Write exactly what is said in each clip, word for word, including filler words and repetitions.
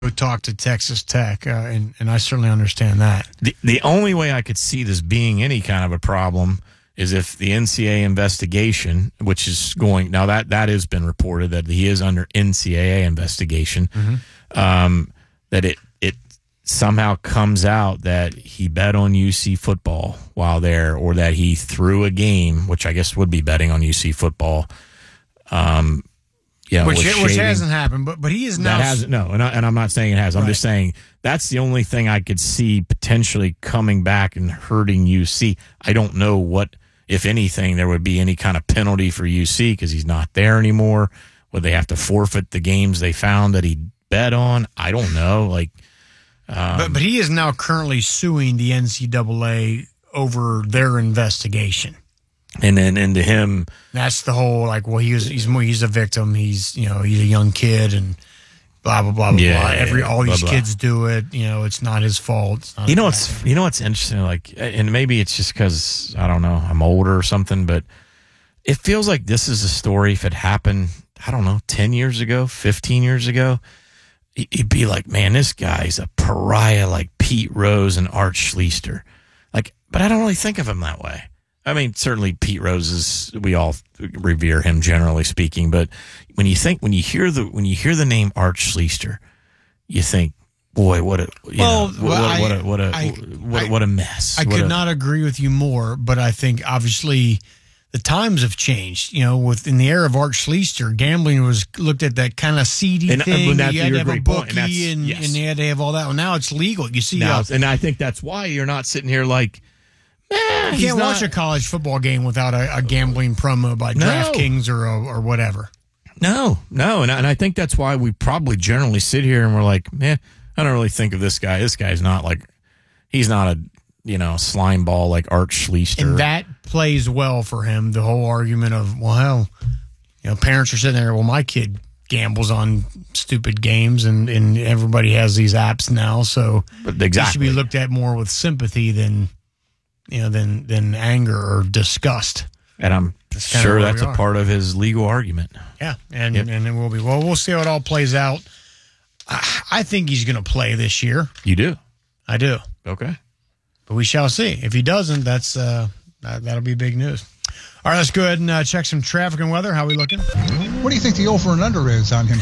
talk to Texas Tech, uh, and, and I certainly understand that. The, the only way I could see this being any kind of a problem is if the N C double A investigation, which is going now that that has been reported that he is under N C double A investigation, mm-hmm. um, that it it somehow comes out that he bet on U C football while there, or that he threw a game, which I guess would be betting on U C football. Um, yeah, which which hasn't happened, but but he is now. That hasn't, no, and, I, and I'm not saying it has. I'm right. just saying that's the only thing I could see potentially coming back and hurting U C. I don't know what. If anything, there would be any kind of penalty for U C because he's not there anymore. Would they have to forfeit the games they found that he bet on? I don't know. Like, um, but but he is now currently suing the N C double A over their investigation. And then into him, that's the whole like. Well, he was he's he's a victim. He's you know he's a young kid and blah blah blah blah yeah, blah. Every all these blah, blah. kids do it. You know, it's not his fault. It's not you know what's you know what's interesting? Like, and maybe it's just because I don't know, I'm older or something, but it feels like this is a story. If it happened, I don't know, ten years ago, fifteen years ago, you'd be like, man, this guy's a pariah, like Pete Rose and Art Schlichter. Like, but I don't really think of him that way. I mean, certainly Pete Rose is, we all revere him generally speaking, but when you think, when you hear the, when you hear the name Art Schlichter, you think, boy, what a, you well, know, what, I, what a, what a, I, what, I, what a mess. I what could a, not agree with you more, but I think obviously the times have changed. You know, with in the era of Art Schlichter, gambling was looked at that kind of seedy and, thing. And that's you had to have a point. bookie, and, and, yes. and you had to have all that. Well, now it's legal. You see, now, uh, and I think that's why you're not sitting here like, eh, you can't not, watch a college football game without a, a gambling promo by no. DraftKings or or whatever. No, no, and I, and I think that's why we probably generally sit here and we're like, man, I don't really think of this guy. This guy's not like, he's not a, you know, slime ball like Art Schlichter. And that plays well for him. The whole argument of, well, hell, you know, parents are sitting there, well, my kid gambles on stupid games, and, and everybody has these apps now, so but exactly. it should be looked at more with sympathy than, you know, than than anger or disgust. And I'm sure that's a part of his legal argument. Yeah, and yep. and it will be. Well, we'll see how it all plays out. I, I think he's going to play this year. You do? I do. Okay. But we shall see. If he doesn't, that's uh, that, that'll be big news. All right, let's go ahead and uh, check some traffic and weather. How are we looking? What do you think the over and under is on him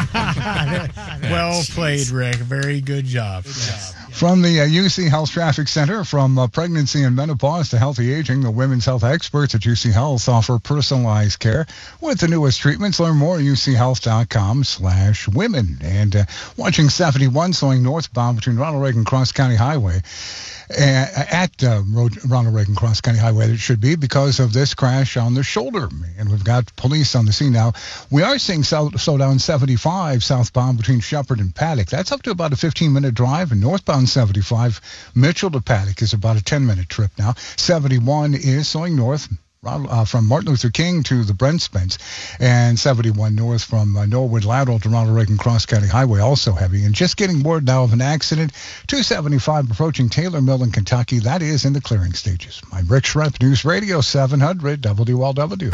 playing? Well played, Rick. Very good job. Good job. From the uh, U C Health Traffic Center, from uh, pregnancy and menopause to healthy aging, the women's health experts at U C Health offer personalized care with the newest treatments. Learn more at uchealth.com slash women. And uh, watching seventy-one swing northbound between Ronald Reagan Cross County Highway at uh, Ronald Reagan Cross County Highway, it should be, because of this crash on the shoulder. And we've got police on the scene now. We are seeing slow, slow down seventy-five southbound between Shepherd and Paddock. That's up to about a fifteen-minute drive. And northbound seventy-five, Mitchell to Paddock, is about a ten-minute trip now. seventy-one is slowing north Uh, from Martin Luther King to the Brent Spence, and seventy-one north from uh, Norwood Lateral to Ronald Reagan Cross County Highway, also heavy. And just getting word now of an accident, two seventy-five approaching Taylor Mill in Kentucky. That is in the clearing stages. I'm Rick Schrepp, News Radio seven hundred W L W.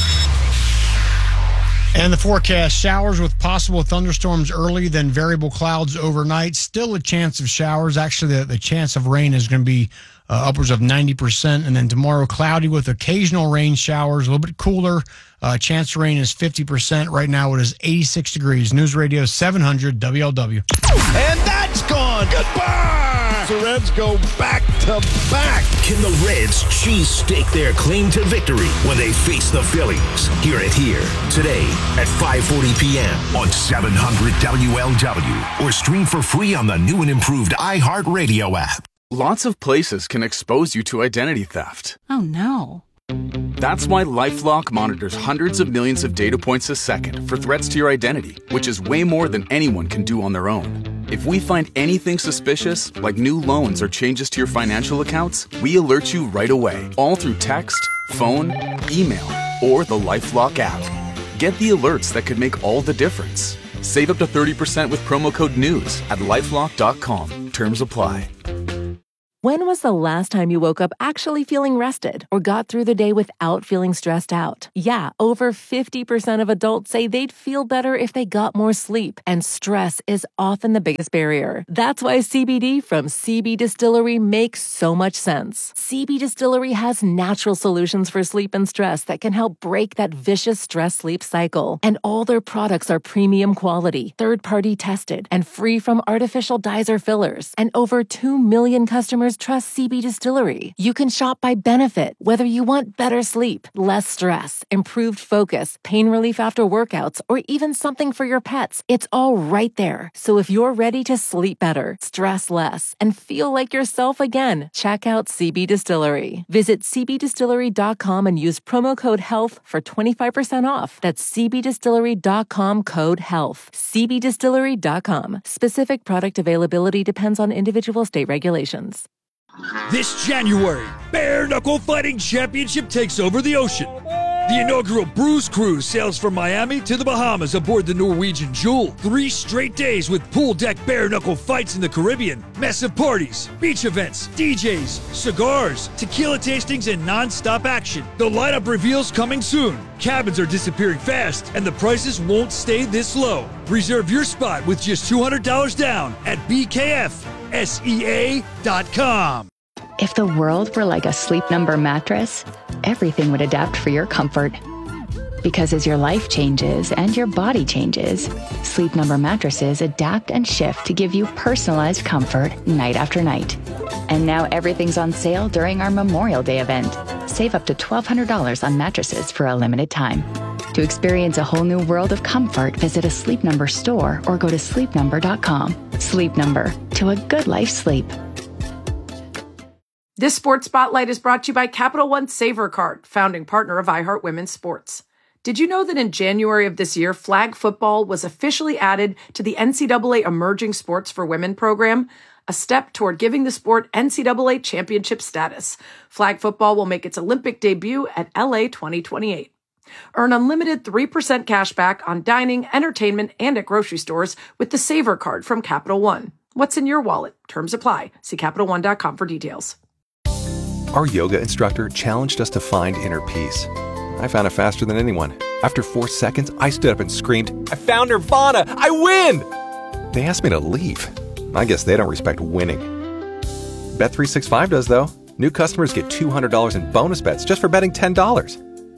And the forecast, showers with possible thunderstorms early, then variable clouds overnight. Still a chance of showers. Actually, the, the chance of rain is going to be uh, upwards of ninety percent. And then tomorrow, cloudy with occasional rain showers, a little bit cooler. Uh, chance of rain is fifty percent. Right now, it is eighty-six degrees. News Radio seven hundred W L W. And that's gone. Goodbye. The Reds go back to back. Can the Reds cheese stake their claim to victory when they face the Phillies? Hear it here today at five forty p.m. on seven hundred W L W, or stream for free on the new and improved iHeartRadio app. Lots of places can expose you to identity theft. Oh, no. That's why LifeLock monitors hundreds of millions of data points a second for threats to your identity, which is way more than anyone can do on their own. If we find anything suspicious, like new loans or changes to your financial accounts, we alert you right away, all through text, phone, email, or the LifeLock app. Get the alerts that could make all the difference. Save up to thirty percent with promo code NEWS at lifelock dot com. Terms apply. When was the last time you woke up actually feeling rested or got through the day without feeling stressed out? Yeah, over fifty percent of adults say they'd feel better if they got more sleep, and stress is often the biggest barrier. That's why C B D from C B Distillery makes so much sense. C B Distillery has natural solutions for sleep and stress that can help break that vicious stress-sleep cycle. And all their products are premium quality, third-party tested, and free from artificial dyes or fillers. And over two million customers trust C B Distillery. You can shop by benefit, whether you want better sleep, less stress, improved focus, pain relief after workouts, or even something for your pets. It's all right there. So if you're ready to sleep better, stress less, and feel like yourself again, check out C B Distillery. Visit c b distillery dot com and use promo code HEALTH for twenty-five percent off. That's c b distillery dot com code HEALTH. c b distillery dot com. Specific product availability depends on individual state regulations. This January, Bare Knuckle Fighting Championship takes over the ocean. The inaugural Bruise Cruise sails from Miami to the Bahamas aboard the Norwegian Jewel. Three straight days with pool deck bare knuckle fights in the Caribbean, massive parties, beach events, D Js, cigars, tequila tastings, and non-stop action. The lineup reveals coming soon. Cabins are disappearing fast, and the prices won't stay this low. Reserve your spot with just two hundred dollars down at b k f s e a dot com. If the world were like a Sleep Number mattress, everything would adapt for your comfort. Because as your life changes and your body changes, Sleep Number mattresses adapt and shift to give you personalized comfort night after night. And now everything's on sale during our Memorial Day event. Save up to twelve hundred dollars on mattresses for a limited time. To experience a whole new world of comfort, visit a Sleep Number store or go to sleep number dot com. Sleep Number, to a good life sleep. This Sports Spotlight is brought to you by Capital One Savor Card, founding partner of iHeart Women's Sports. Did you know that in January of this year, flag football was officially added to the N C double A Emerging Sports for Women program, a step toward giving the sport N C double A championship status? Flag football will make its Olympic debut at L A twenty twenty-eight. Earn unlimited three percent cash back on dining, entertainment, and at grocery stores with the Savor Card from Capital One. What's in your wallet? Terms apply. See Capital One dot com for details. Our yoga instructor challenged us to find inner peace. I found it faster than anyone. After four seconds, I stood up and screamed, "I found Nirvana! I win!" They asked me to leave. I guess they don't respect winning. Bet three sixty-five does, though. New customers get two hundred dollars in bonus bets just for betting ten dollars.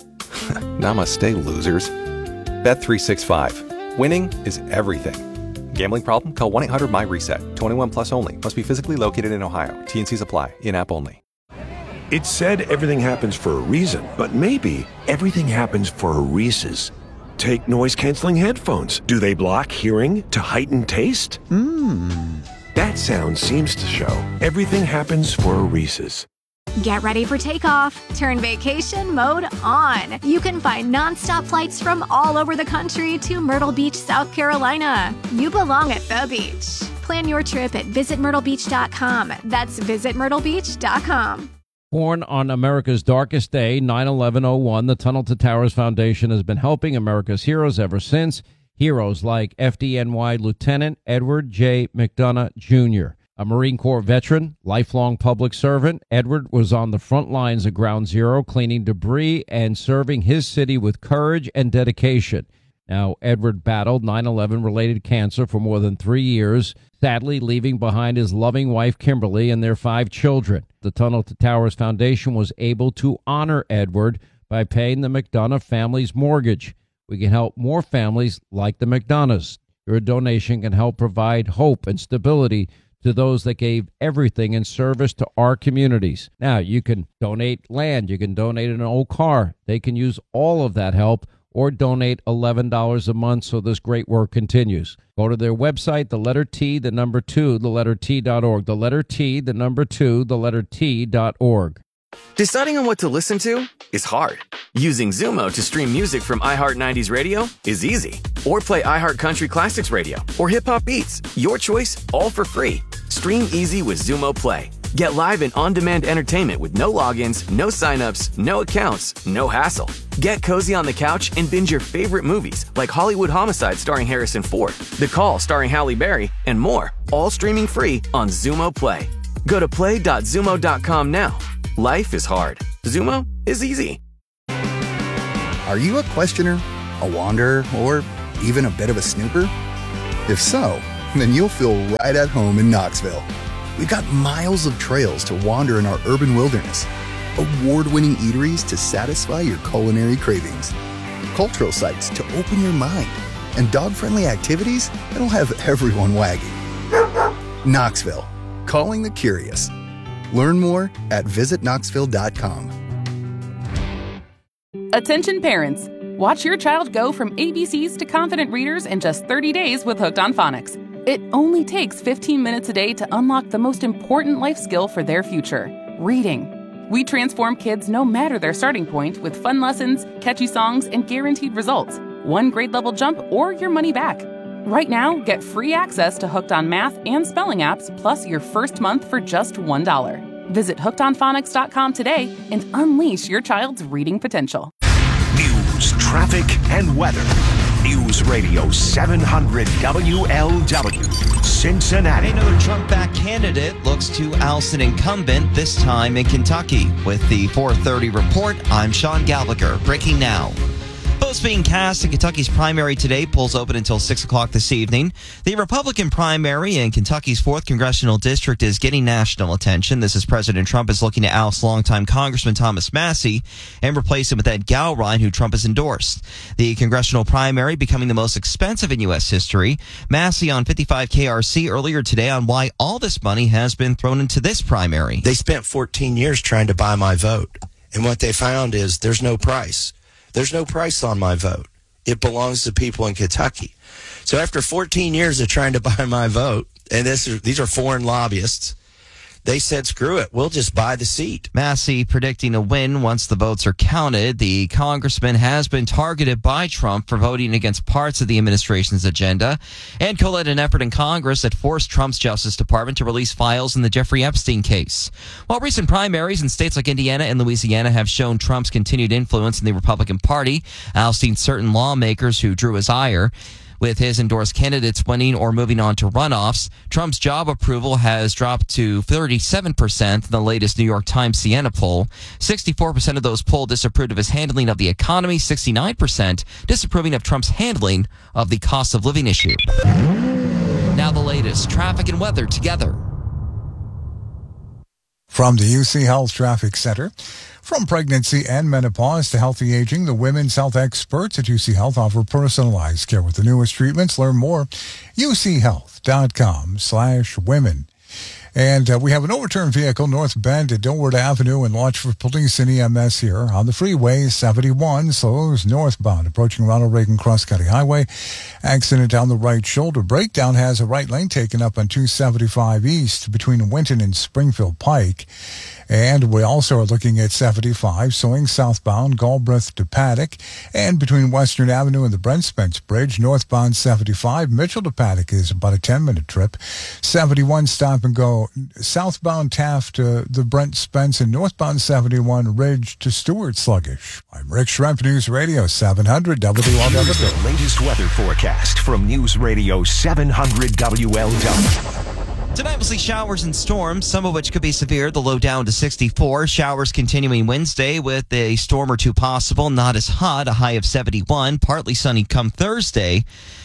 Namaste, losers. Bet three sixty-five. Winning is everything. Gambling problem? Call one eight hundred my reset. twenty-one plus only. Must be physically located in Ohio. T and Cs apply. In-app only. It's said everything happens for a reason, but maybe everything happens for a Reese's. Take noise-canceling headphones. Do they block hearing to heighten taste? Mmm. That sound seems to show everything happens for a Reese's. Get ready for takeoff. Turn vacation mode on. You can find nonstop flights from all over the country to Myrtle Beach, South Carolina. You belong at the beach. Plan your trip at visit myrtle beach dot com. That's visit myrtle beach dot com. Born on America's darkest day, nine eleven oh one, the Tunnel to Towers Foundation has been helping America's heroes ever since. Heroes like F D N Y Lieutenant Edward J. McDonough, Junior A Marine Corps veteran, lifelong public servant, Edward was on the front lines of Ground Zero, cleaning debris and serving his city with courage and dedication. Now, Edward battled nine eleven-related cancer for more than three years, sadly leaving behind his loving wife, Kimberly, and their five children. The Tunnel to Towers Foundation was able to honor Edward by paying the McDonough family's mortgage. We can help more families like the McDonoughs. Your donation can help provide hope and stability to those that gave everything in service to our communities. Now, you can donate land. You can donate an old car. They can use all of that help or donate eleven dollars a month so this great work continues. Go to their website, the letter T, the number two, the letter T dot org. The letter T, the number two, the letter T dot org. Deciding on what to listen to is hard. Using Zumo to stream music from iHeart nineties Radio is easy. Or play iHeart Country Classics Radio or Hip Hop Beats. Your choice, all for free. Stream easy with Zumo Play. Get live and on-demand entertainment with no logins, no signups, no accounts, no hassle. Get cozy on the couch and binge your favorite movies like Hollywood Homicide starring Harrison Ford, The Call starring Halle Berry, and more, all streaming free on Zumo Play. Go to play dot zumo dot com now. Life is hard. Zumo is easy. Are you a questioner, a wanderer, or even a bit of a snooper? If so, then you'll feel right at home in Knoxville. We've got miles of trails to wander in our urban wilderness, award-winning eateries to satisfy your culinary cravings, cultural sites to open your mind, and dog-friendly activities that'll have everyone wagging. Knoxville, calling the curious. Learn more at visit knoxville dot com. Attention parents. Watch your child go from A B Cs to confident readers in just thirty days with Hooked on Phonics. It only takes fifteen minutes a day to unlock the most important life skill for their future, reading. We transform kids no matter their starting point with fun lessons, catchy songs, and guaranteed results. One grade level jump or your money back. Right now, get free access to Hooked on Math and Spelling apps plus your first month for just one dollar. Visit hooked on phonics dot com today and unleash your child's reading potential. News, traffic, and weather. News Radio seven hundred W L W, Cincinnati. Another Trump-backed candidate looks to oust an incumbent, this time in Kentucky. With the four thirty report, I'm Sean Gallagher. Breaking now. Votes being cast in Kentucky's primary today. Polls open until six o'clock this evening. The Republican primary in Kentucky's fourth congressional district is getting national attention. This is President Trump is looking to oust longtime Congressman Thomas Massie and replace him with Ed Gowrine, who Trump has endorsed. The congressional primary becoming the most expensive in U S history. Massie on fifty-five K R C earlier today on why all this money has been thrown into this primary. They spent fourteen years trying to buy my vote. And what they found is there's no price. There's no price on my vote. It belongs to people in Kentucky. So after fourteen years of trying to buy my vote, and this is, these are foreign lobbyists, they said, screw it, we'll just buy the seat. Massie predicting a win once the votes are counted. The congressman has been targeted by Trump for voting against parts of the administration's agenda and co-led an effort in Congress that forced Trump's Justice Department to release files in the Jeffrey Epstein case. While recent primaries in states like Indiana and Louisiana have shown Trump's continued influence in the Republican Party, ousting certain lawmakers who drew his ire, with his endorsed candidates winning or moving on to runoffs, Trump's job approval has dropped to thirty-seven percent in the latest New York Times Siena poll. sixty-four percent of those polled disapproved of his handling of the economy, sixty-nine percent disapproving of Trump's handling of the cost of living issue. Now the latest traffic and weather together. From the U C Health Traffic Center. From pregnancy and menopause to healthy aging, the women's health experts at U C Health offer personalized care with the newest treatments. Learn more, u c health dot com slash women. And uh, we have an overturned vehicle, North Bend at Dilworth Avenue, and launch for police and E M S here on the freeway. seventy-one slows northbound, approaching Ronald Reagan Cross County Highway. Accident down the right shoulder. Breakdown has a right lane taken up on two seventy-five East between Winton and Springfield Pike. And we also are looking at seventy-five, swing southbound Galbraith to Paddock, and between Western Avenue and the Brent Spence Bridge, northbound seventy-five, Mitchell to Paddock is about a ten-minute trip. seventy-one, stop and go southbound Taft to the Brent Spence, and northbound seventy-one, Ridge to Stewart sluggish. I'm Rick Schrempf, News Radio seven hundred W L W. Here's the latest weather forecast from News Radio seven hundred W L W. Tonight we'll see showers and storms, some of which could be severe, the low down to sixty-four. Showers continuing Wednesday with a storm or two possible, not as hot, a high of seventy-one. Partly sunny come Thursday,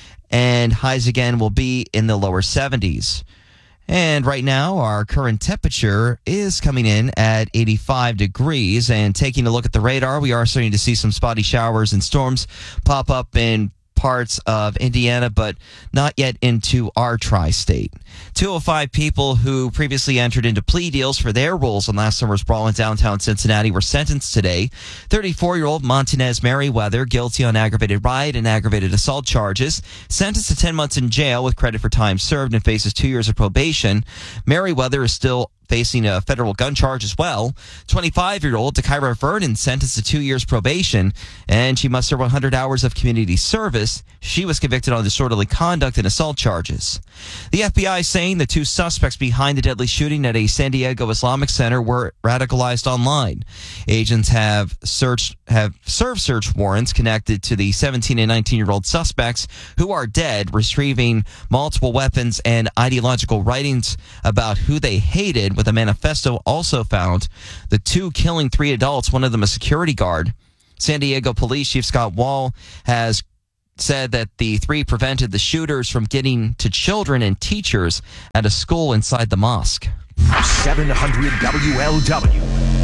and highs again will be in the lower seventies. And right now, our current temperature is coming in at eighty-five degrees. And taking a look at the radar, we are starting to see some spotty showers and storms pop up in parts of Indiana, but not yet into our tri-state. two oh five people who previously entered into plea deals for their roles in last summer's brawl in downtown Cincinnati were sentenced today. thirty-four-year-old Montanez Merriweather, guilty on aggravated riot and aggravated assault charges, sentenced to ten months in jail with credit for time served and faces two years of probation. Merriweather is still facing a federal gun charge as well. twenty-five-year-old Takira Vernon sentenced to two years probation, and she must serve one hundred hours of community service. She was convicted on disorderly conduct and assault charges. The F B I saying the two suspects behind the deadly shooting at a San Diego Islamic center were radicalized online. Agents have searched, have served search warrants connected to the seventeen and nineteen-year-old suspects who are dead, retrieving multiple weapons and ideological writings about who they hated. Department with a manifesto also found the two killing three adults, one of them a security guard. San Diego Police Chief Scott Wall has said that the three prevented the shooters from getting to children and teachers at a school inside the mosque. seven hundred W L W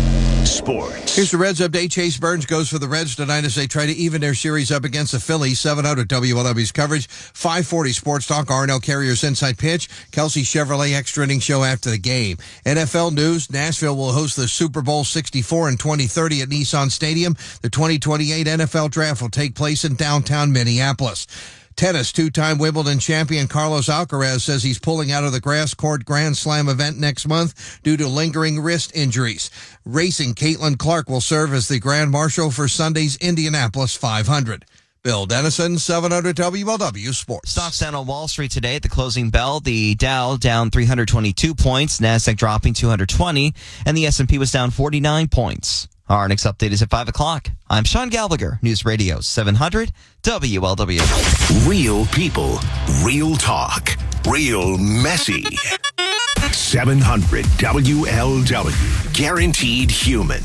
Sports. Here's the Reds update. Chase Burns goes for the Reds tonight as they try to even their series up against the Phillies. seven hundred W L W's coverage. five forty Sports Talk. R and L Carriers Inside Pitch. Kelsey Chevrolet extra inning show after the game. N F L news. Nashville will host the Super Bowl sixty-four in twenty thirty at Nissan Stadium. The twenty twenty-eight N F L Draft will take place in downtown Minneapolis. Tennis, two-time Wimbledon champion Carlos Alcaraz says he's pulling out of the grass court Grand Slam event next month due to lingering wrist injuries. Racing, Caitlin Clark will serve as the Grand Marshal for Sunday's Indianapolis five hundred. Bill Dennison, seven hundred W L W Sports. Stocks down on Wall Street today at the closing bell. The Dow down three hundred twenty-two points, NASDAQ dropping two hundred twenty, and the S and P was down forty-nine points. Our next update is at five o'clock. I'm Sean Gallagher, News Radio seven hundred W L W. Real people, real talk, real messy. seven hundred W L W. Guaranteed human.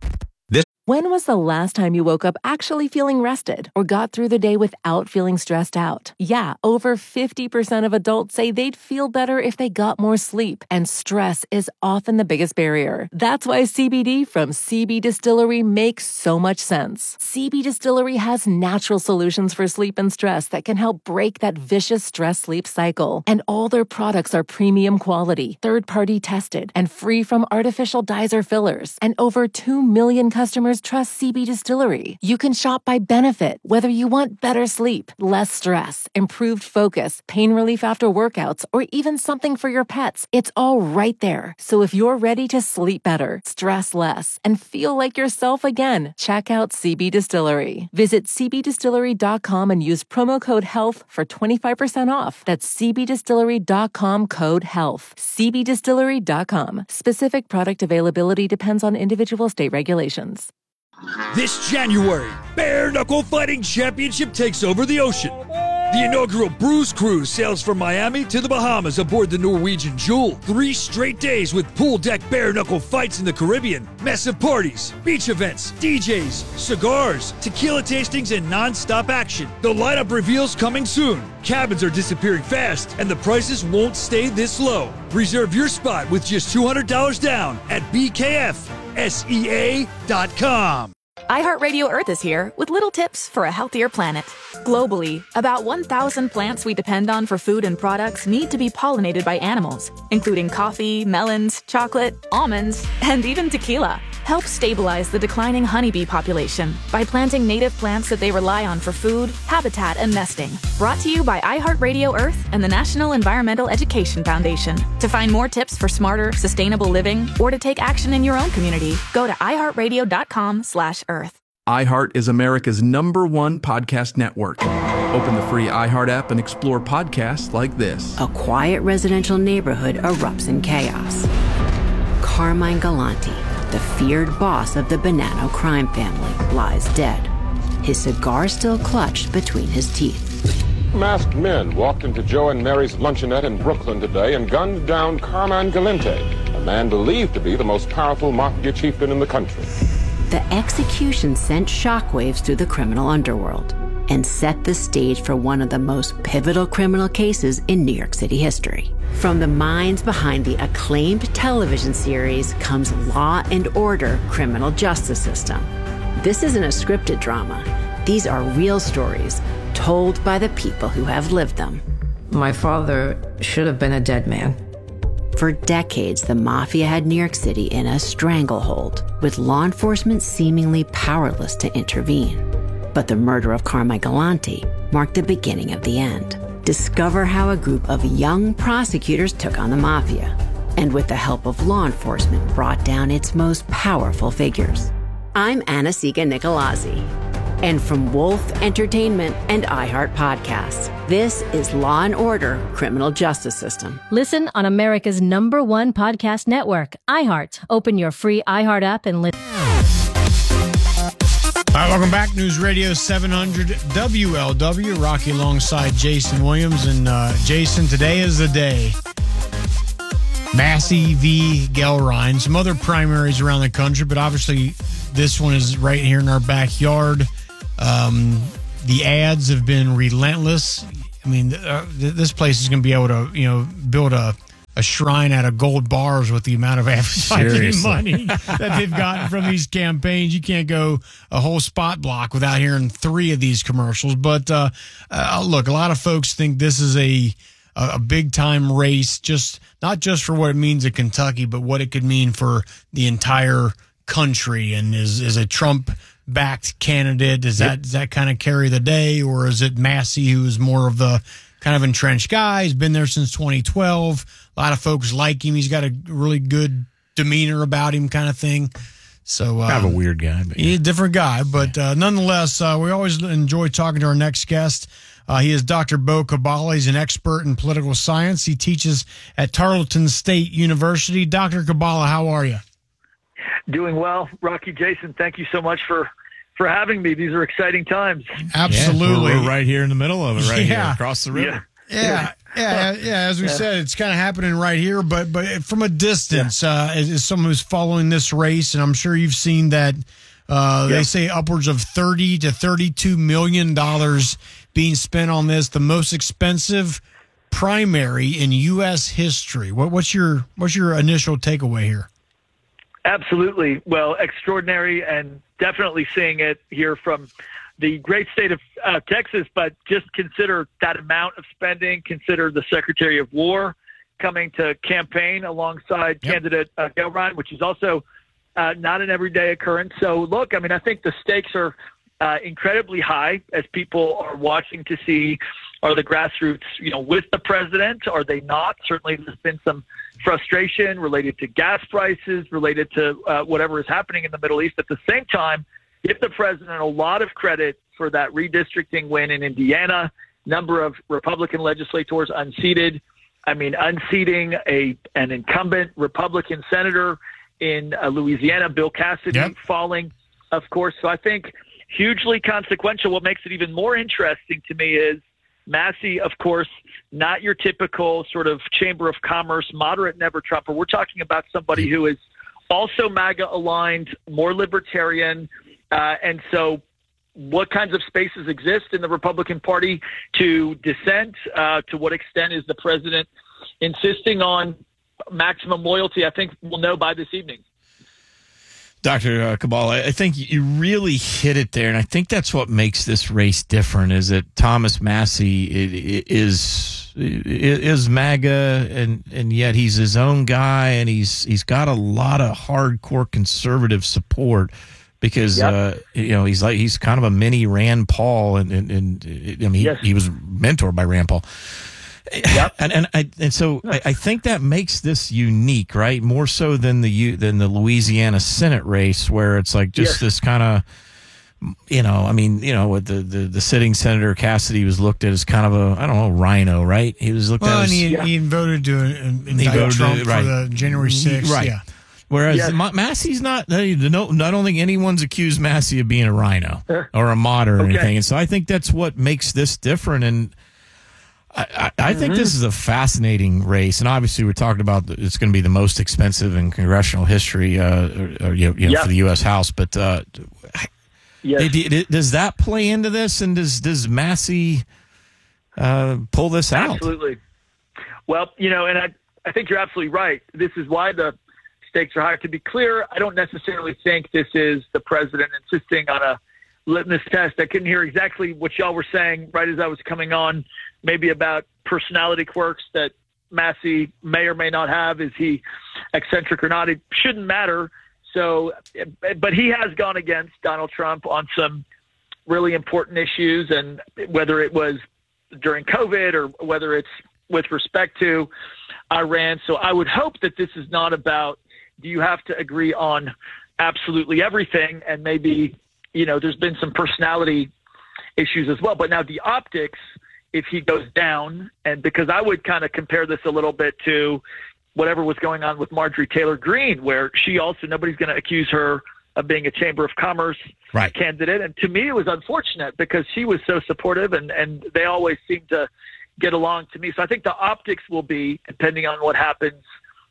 When was the last time you woke up actually feeling rested or got through the day without feeling stressed out? Yeah, over fifty percent of adults say they'd feel better if they got more sleep, and stress is often the biggest barrier. That's why C B D from C B Distillery makes so much sense. C B Distillery has natural solutions for sleep and stress that can help break that vicious stress-sleep cycle. And all their products are premium quality, third-party tested, and free from artificial dyes or fillers. And over two million customers trust C B Distillery. You can shop by benefit, whether you want better sleep, less stress, improved focus, pain relief after workouts, or even something for your pets. It's all right there. So if you're ready to sleep better, stress less, and feel like yourself again, check out C B Distillery. Visit c b distillery dot com and use promo code HEALTH for twenty-five percent off. That's c b distillery dot com code HEALTH. c b distillery dot com. Specific product availability depends on individual state regulations. This January, Bare Knuckle Fighting Championship takes over the ocean. The inaugural Bruce Cruise sails from Miami to the Bahamas aboard the Norwegian Jewel. Three straight days with pool deck bare knuckle fights in the Caribbean, massive parties, beach events, D Js, cigars, tequila tastings, and non-stop action. The lineup reveals coming soon. Cabins are disappearing fast, and the prices won't stay this low. Reserve your spot with just two hundred dollars down at b k f s e a dot com. iHeartRadio Earth is here with little tips for a healthier planet. Globally, about one thousand plants we depend on for food and products need to be pollinated by animals, including coffee, melons, chocolate, almonds, and even tequila. Help stabilize the declining honeybee population by planting native plants that they rely on for food, habitat, and nesting. Brought to you by iHeartRadio Earth and the National Environmental Education Foundation. To find more tips for smarter, sustainable living, or to take action in your own community, go to iHeartRadio.com slash Earth. iHeart is America's number one podcast network. Open the free iHeart app and explore podcasts like this. A quiet residential neighborhood erupts in chaos. Carmine Galante, the feared boss of the Bonanno crime family, lies dead, his cigar still clutched between his teeth. Masked men walked into Joe and Mary's luncheonette in Brooklyn today and gunned down Carmine Galante, a man believed to be the most powerful mafia chieftain in the country. The execution sent shockwaves through the criminal underworld and set the stage for one of the most pivotal criminal cases in New York City history. From the minds behind the acclaimed television series comes Law and Order: Criminal Justice System. This isn't a scripted drama. These are real stories told by the people who have lived them. My father should have been a dead man. For decades, the mafia had New York City in a stranglehold, with law enforcement seemingly powerless to intervene. But the murder of Carmine Galante marked the beginning of the end. Discover how a group of young prosecutors took on the mafia, and with the help of law enforcement, brought down its most powerful figures. I'm Anna-Sika Nicolazzi, and from Wolf Entertainment and iHeart Podcasts, this is Law and Order: Criminal Justice System. Listen on America's number one podcast network, iHeart. Open your free iHeart app and listen. All right, welcome back. News Radio seven hundred W L W. Rocky alongside Jason Williams. And uh, Jason, today is the day Massey v. Gelrein. Some other primaries around the country, but obviously this one is right here in our backyard. Um, the ads have been relentless. I mean, uh, th- this place is going to be able to, you know, build a, a shrine out of gold bars with the amount of advertising Seriously. money that they've gotten from these campaigns. You can't go a whole spot block without hearing three of these commercials. But uh, uh, look, a lot of folks think this is a a big time race, just not just for what it means in Kentucky, but what it could mean for the entire country. And is is a Trump backed candidate, does Yep. that does that kind of carry the day, or is it Massey, who is more of the kind of entrenched guy? He's been there since twenty twelve. A lot of folks like him. He's got a really good demeanor about him, kind of thing. So uh, Kind of a weird guy. But he's a different guy, but uh, nonetheless, uh, we always enjoy talking to our next guest. Uh, he is Doctor Beau Cabala. He's an expert in political science. He teaches at Tarleton State University. Doctor Cabala, how are you? Doing well. Rocky, Jason, thank you so much for, for having me. These are exciting times. Absolutely. Yeah, we're, we're right here in the middle of it, right Yeah. here across the river. Yeah, yeah, yeah. As we Yeah. said, it's kind of happening right here, but but from a distance, uh, as, as someone who's following this race, and I'm sure you've seen that uh, they Yeah. say upwards of thirty to thirty-two million dollars being spent on this, the most expensive primary in U S history. What, what's your what's your initial takeaway here? Absolutely. Well, extraordinary, and definitely seeing it here from the great state of uh, Texas, but just consider that amount of spending, consider the Secretary of War coming to campaign alongside Yep. candidate uh, Gelrein, which is also uh, not an everyday occurrence. So, look, I mean, I think the stakes are uh, incredibly high as people are watching to see, are the grassroots, you know, with the president? Are they not? Certainly there's been some frustration related to gas prices, related to uh, whatever is happening in the Middle East. At the same time, give the president a lot of credit for that redistricting win in Indiana, number of Republican legislators unseated. I mean, unseating a an incumbent Republican senator in uh, Louisiana, Bill Cassidy, Yep. falling, of course. So I think hugely consequential. What makes it even more interesting to me is Massey, of course, not your typical sort of Chamber of Commerce, moderate never Trumper. We're talking about somebody who is also MAGA aligned, more libertarian. Uh, and so what kinds of spaces exist in the Republican Party to dissent? Uh, to what extent is the president insisting on maximum loyalty? I think we'll know by this evening. Doctor Uh, Cabala, I think you really hit it there, and I think that's what makes this race different. Is that Thomas Massey i- i- is is MAGA, and and yet he's his own guy, and he's he's got a lot of hardcore conservative support because Yep. uh, you know he's like he's kind of a mini Rand Paul, and and, and I mean he, Yes. he was mentored by Rand Paul. Yep. And and I, and so I, I think that makes this unique, right? More so than the U- than the Louisiana Senate race, where it's like just Yes. this kind of, you know, I mean, you know, with the, the the sitting Senator Cassidy was looked at as kind of a I don't know rhino, right? He was looked Well, at and as he, Yeah. he voted to uh, indict voted to- Trump right. for the January sixth. Right. Yeah. Whereas Yes. Ma- Massey's not. No, I don't think anyone's accused Massey of being a rhino Sure. or a moderate or Okay. anything, and so I think that's what makes this different. And I, I, I think this is a fascinating race, and obviously we're talking about the, it's going to be the most expensive in congressional history, uh, or, or, you know, you know, Yeah. for the U S House. But uh, Yes. d- d- does that play into this, and does does Massey uh, pull this out? Absolutely. Well, you know, and I, I think you're absolutely right. This is why the stakes are higher. To be clear, I don't necessarily think this is the president insisting on a litmus test. I couldn't hear exactly what y'all were saying right as I was coming on, maybe about personality quirks that Massey may or may not have. Is he eccentric or not? It shouldn't matter. So, but he has gone against Donald Trump on some really important issues, and whether it was during COVID or whether it's with respect to Iran. So I would hope that this is not about, do you have to agree on absolutely everything? And maybe, you know, there's been some personality issues as well. But now the optics, if he goes down, and because I would kind of compare this a little bit to whatever was going on with Marjorie Taylor Greene, where she also, nobody's going to accuse her of being a Chamber of Commerce Right. candidate. And to me, it was unfortunate because she was so supportive, and, and they always seem to get along to me. So I think the optics will be, depending on what happens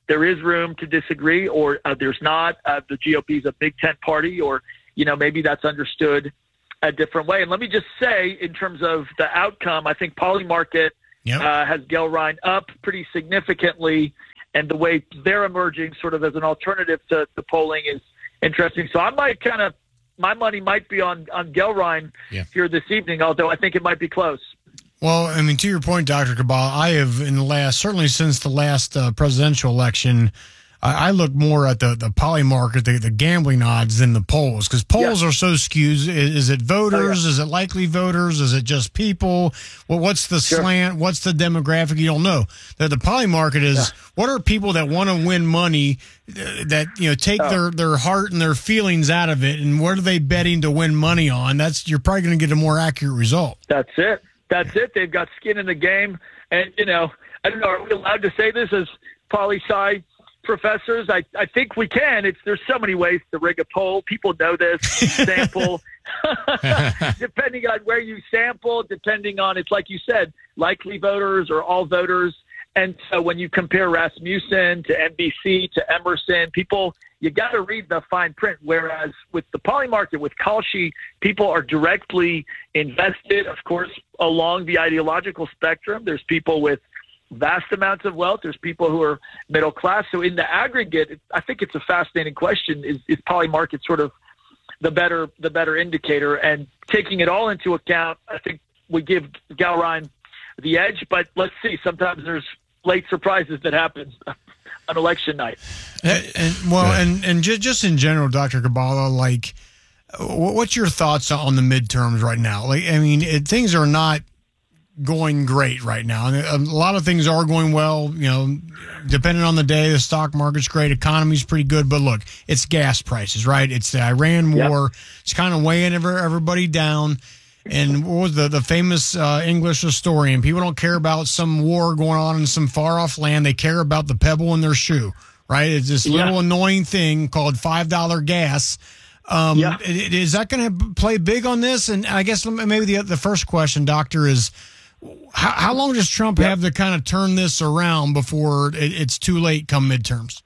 there is room to disagree, or uh, there's not. Uh, the G O P is a big tent party, or, you know, maybe that's understood a different way. And let me just say, in terms of the outcome, I think Polymarket yep. uh, has Gellrein up pretty significantly, and the way they're emerging sort of as an alternative to the polling is interesting. So I might kind of, my money might be on, on Gellrein yeah. here this evening, although I think it might be close. Well, I mean, to your point, Doctor Kabbalah, I have in the last, certainly since the last uh, presidential election, I, I look more at the, the Polymarket, the, the gambling odds than the polls, because polls yeah. are so skewed. Is, is it voters? Oh, yeah. Is it likely voters? Is it just people? Well, what's the sure. slant? What's the demographic? You don't know. The, the Polymarket is yeah. what are people that want to win money, uh, that, you know, take oh. their, their heart and their feelings out of it, and what are they betting to win money on? That's, you're probably going to get a more accurate result. That's it. That's it. They've got skin in the game. And, you know, I don't know, are we allowed to say this as poli-sci professors? I, I think we can. It's There's so many ways to rig a poll. People know this. Sample. Depending on where you sample, depending on, it's like you said, likely voters or all voters. And so when you compare Rasmussen to N B C to Emerson, people, you got to read the fine print. Whereas with the Polymarket, with Kalshi, people are directly invested, of course, along the ideological spectrum. There's people with vast amounts of wealth. There's people who are middle class. So in the aggregate, I think it's a fascinating question. Is, is Polymarket sort of the better the better indicator? And taking it all into account, I think we give Gellrein the edge. But let's see. Sometimes there's late surprises that happen on election night. And, and well, and and just, just in general, Doctor Kabbalah, like, what's your thoughts on the midterms right now? Like, I mean, it, things are not going great right now. And a lot of things are going well, you know, depending on the day. The stock market's great, economy's pretty good, but look, it's gas prices, right? It's the Iran war. Yep. It's kind of weighing everybody down. And what was the, the famous uh, English historian? People don't care about some war going on in some far-off land. They care about the pebble in their shoe, right? It's this yeah. little annoying thing called five dollar gas. Um, yeah. Is that going to play big on this? And I guess maybe the the first question, Doctor, is how, how long does Trump yeah. have to kind of turn this around before it, it's too late come midterms?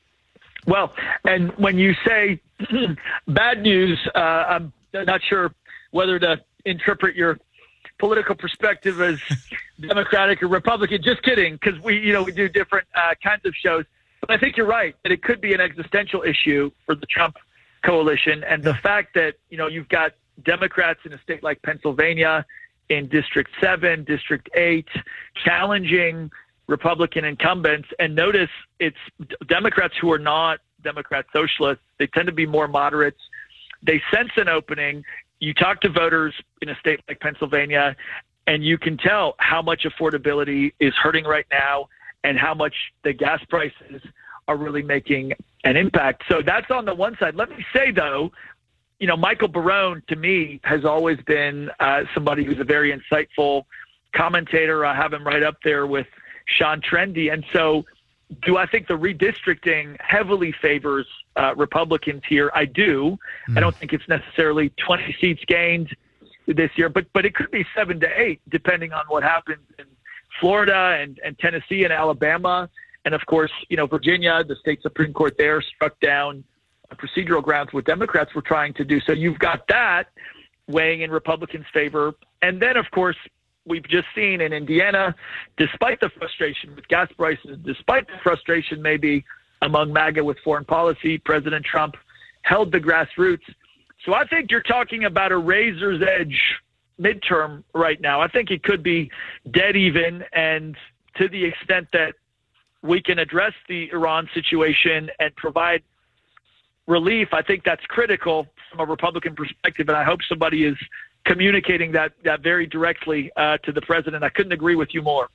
Well, and when you say bad news, uh, I'm not sure whether to interpret your political perspective as Democratic or Republican. Just kidding, because we, you know, we do different uh, kinds of shows. But I think you're right that it could be an existential issue for the Trump coalition, and the fact that, you know, you've got Democrats in a state like Pennsylvania, in District Seven, District Eight, challenging Republican incumbents. And notice it's Democrats who are not Democrat socialists. They tend to be more moderates. They sense an opening. You talk to voters in a state like Pennsylvania, and you can tell how much affordability is hurting right now and how much the gas prices are really making an impact. So that's on the one side. Let me say, though, you know, Michael Barone, to me, has always been uh, somebody who's a very insightful commentator. I have him right up there with Sean Trendy. And so do I think the redistricting heavily favors uh, Republicans here? I do. Mm. I don't think it's necessarily twenty seats gained this year, but but it could be seven to eight, depending on what happens in Florida and, and Tennessee and Alabama. And, of course, you know, Virginia, the state Supreme Court there struck down procedural grounds what Democrats were trying to do. So you've got that weighing in Republicans' favor. And then, of course, we've just seen in Indiana, despite the frustration with gas prices, despite the frustration maybe among MAGA with foreign policy, President Trump held the grassroots. So I think you're talking about a razor's edge midterm right now. I think it could be dead even. And to the extent that we can address the Iran situation and provide relief, I think that's critical from a Republican perspective. And I hope somebody is communicating that, that very directly uh, to the president. I couldn't agree with you more.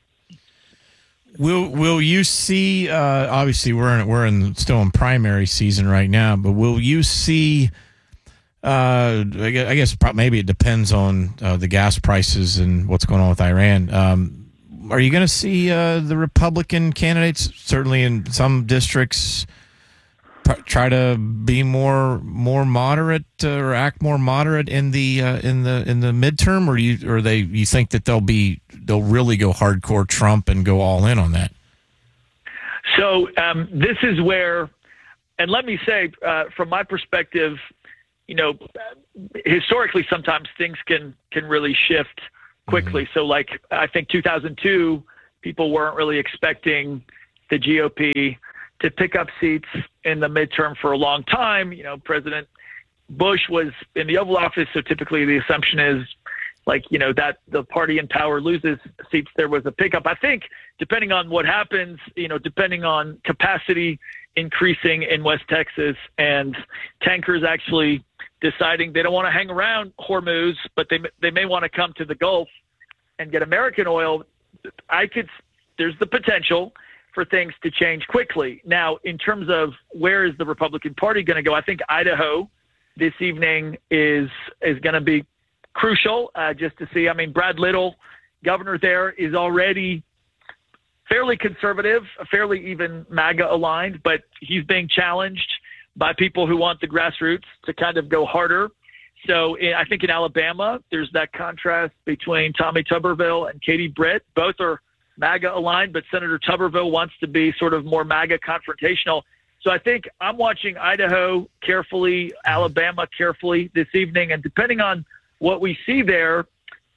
Will Will you see? Uh, obviously, we're in, we're in still in primary season right now, but will you see? Uh, I guess, I guess maybe it depends on uh, the gas prices and what's going on with Iran. Um, are you going to see uh, the Republican candidates, certainly in some districts, try to be more more moderate uh, or act more moderate in the uh, in the in the midterm, or you or they you think that they'll be they'll really go hardcore Trump and go all in on that? So um, this is where, and let me say, uh, from my perspective, you know, historically, sometimes things can can really shift quickly. Mm-hmm. So, like, I think two thousand two, people weren't really expecting the G O P to pick up seats in the midterm for a long time. You know, President Bush was in the Oval Office, so typically the assumption is, like, you know, that the party in power loses seats. There was a pickup. I think, depending on what happens, you know, depending on capacity increasing in West Texas and tankers actually deciding they don't want to hang around Hormuz, but they they may want to come to the Gulf and get American oil, I could, there's the potential for things to change quickly. Now, in terms of where is the Republican Party going to go, I think Idaho this evening is is going to be crucial, uh, just to see. I mean, Brad Little, governor there, is already fairly conservative, fairly even MAGA aligned, but he's being challenged by people who want the grassroots to kind of go harder. So in, I think in Alabama, there's that contrast between Tommy Tuberville and Katie Britt. Both are MAGA aligned, but Senator Tuberville wants to be sort of more MAGA confrontational. So I think I'm watching Idaho carefully, Alabama carefully this evening, and depending on what we see there,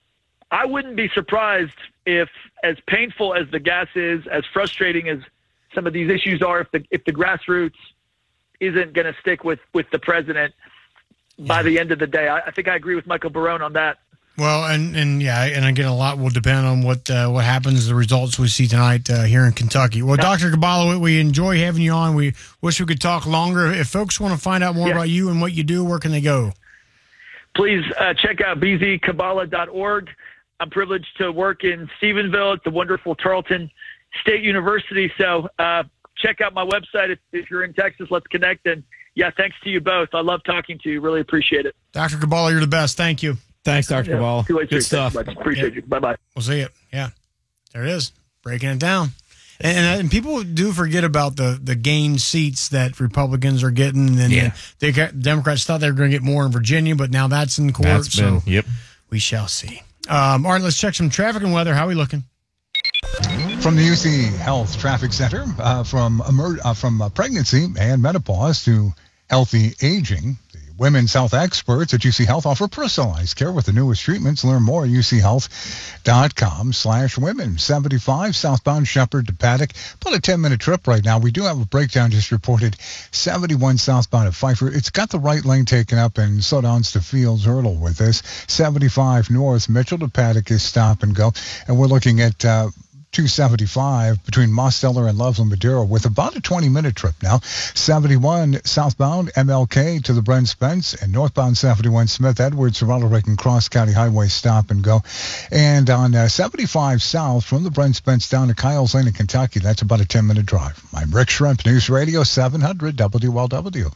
I wouldn't be surprised if, as painful as the gas is, as frustrating as some of these issues are, if the if the grassroots isn't going to stick with, with the president by the end of the day. I, I think I agree with Michael Barone on that. Well, and, and yeah, and again, a lot will depend on what uh, what happens, the results we see tonight uh, here in Kentucky. Well, Doctor Kabala, we, we enjoy having you on. We wish we could talk longer. If folks want to find out more yeah. about you and what you do, where can they go? Please uh, check out b z kabala dot org. I'm privileged to work in Stephenville at the wonderful Tarleton State University. So uh, check out my website if, if you're in Texas. Let's connect. And, yeah, thanks to you both. I love talking to you. Really appreciate it. Doctor Kabala, you're the best. Thank you. Thanks, Doctor Yeah, Kabala. Good stuff. Appreciate yeah. you. Bye-bye. We'll see it. Yeah. There it is. Breaking it down. And, and, and people do forget about the, the gained seats that Republicans are getting. And yeah. the, the Democrats thought they were going to get more in Virginia, but now that's in court. That's been, so yep. we shall see. Um, all right, let's check some traffic and weather. How are we looking? From the U C Health Traffic Center, uh, from emer- uh, from uh, pregnancy and menopause to healthy aging, the women's health experts at U C Health offer personalized care with the newest treatments. Learn more at uchealth.com slash women. seventy-five southbound Shepherd to Paddock. About a ten-minute trip right now. We do have a breakdown just reported. seventy-one southbound at Pfeiffer. It's got the right lane taken up and slowdowns to Fields Hurdle with this. seventy-five north Mitchell to Paddock is stop and go. And we're looking at uh, two seventy-five between Mosteller and Loveland Madero with about a twenty-minute trip now. seventy-one southbound M L K to the Brent Spence, and northbound seventy-one Smith Edwards to Ronald Reagan Cross County Highway stop and go. And on uh, seventy-five south from the Brent Spence down to Kyle's Lane in Kentucky, that's about a ten-minute drive. I'm Rick Shrimp, News Radio seven hundred W L W.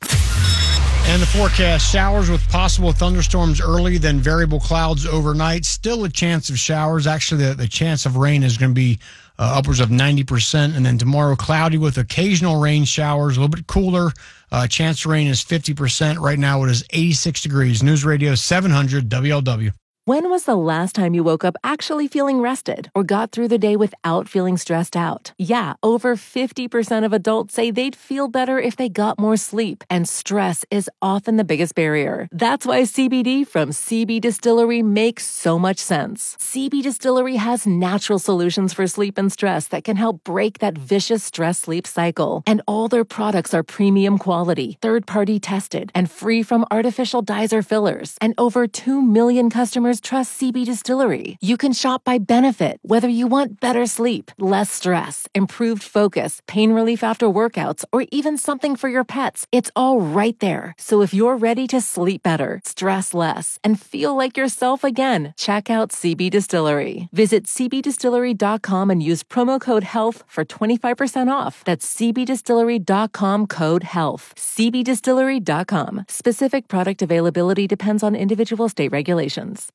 And the forecast, showers with possible thunderstorms early, then variable clouds overnight. Still a chance of showers. Actually, the, the chance of rain is going to be uh, upwards of ninety percent. And then tomorrow, cloudy with occasional rain showers, a little bit cooler. Uh, chance of rain is fifty percent. Right now, it is eighty-six degrees. News Radio seven hundred W L W. When was the last time you woke up actually feeling rested or got through the day without feeling stressed out? Yeah, over fifty percent of adults say they'd feel better if they got more sleep, and stress is often the biggest barrier. That's why C B D from C B Distillery makes so much sense. C B Distillery has natural solutions for sleep and stress that can help break that vicious stress-sleep cycle. And all their products are premium quality, third-party tested, and free from artificial dyes or fillers. And over two million customers trust C B Distillery. You can shop by benefit, whether you want better sleep, less stress, improved focus, pain relief after workouts, or even something for your pets. It's all right there. So if you're ready to sleep better, stress less, and feel like yourself again, check out C B Distillery. Visit c b distillery dot com and use promo code HEALTH for twenty-five percent off. That's c b distillery dot com code HEALTH. c b distillery dot com. Specific product availability depends on individual state regulations.